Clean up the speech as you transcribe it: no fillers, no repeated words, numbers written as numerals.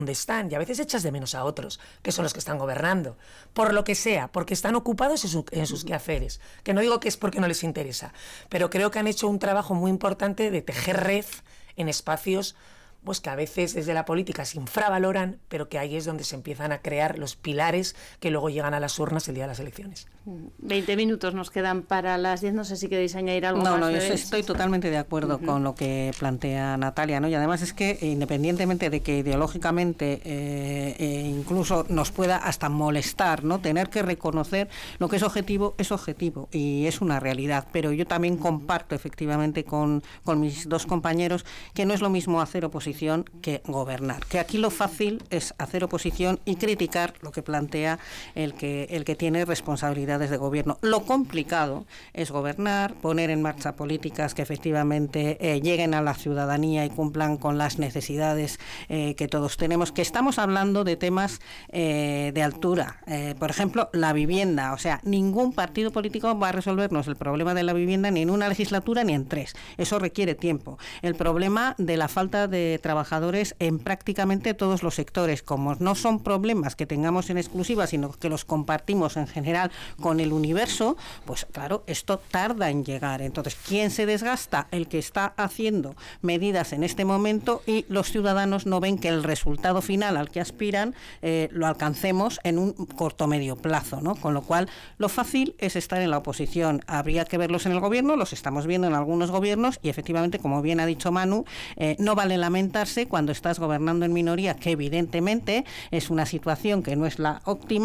donde están, y a veces echas de menos a otros, que son los que están gobernando, por lo que sea, porque están ocupados en sus quehaceres, que no digo que es porque no les interesa, pero creo que han hecho un trabajo muy importante de tejer red en espacios pues que a veces desde la política se infravaloran, pero que ahí es donde se empiezan a crear los pilares que luego llegan a las urnas el día de las elecciones. 20 minutos nos quedan para las 10, no sé si queréis añadir algo más. No, yo estoy totalmente de acuerdo con lo que plantea Natalia, ¿no? Y además es que independientemente de que ideológicamente incluso nos pueda hasta molestar, ¿no? Tener que reconocer lo que es objetivo y es una realidad, pero yo también comparto efectivamente con mis dos compañeros que no es lo mismo hacer oposición que gobernar, que aquí lo fácil es hacer oposición y criticar lo que plantea el que tiene responsabilidades de gobierno. Lo complicado es gobernar, poner en marcha políticas que efectivamente lleguen a la ciudadanía y cumplan con las necesidades que todos tenemos, que estamos hablando de temas de altura, por ejemplo la vivienda, o sea, ningún partido político va a resolvernos el problema de la vivienda ni en una legislatura ni en 3, eso requiere tiempo. El problema de la falta de trabajadores en prácticamente todos los sectores, como no son problemas que tengamos en exclusiva, sino que los compartimos en general con el universo, pues claro, esto tarda en llegar. Entonces, ¿quién se desgasta? El que está haciendo medidas en este momento, y los ciudadanos no ven que el resultado final al que aspiran lo alcancemos en un corto medio plazo, ¿no? Con lo cual, lo fácil es estar en la oposición. Habría que verlos en el gobierno, los estamos viendo en algunos gobiernos, y efectivamente, como bien ha dicho Manu, no vale lamentarse cuando estás gobernando en minoría, que evidentemente es una situación que no es la óptima,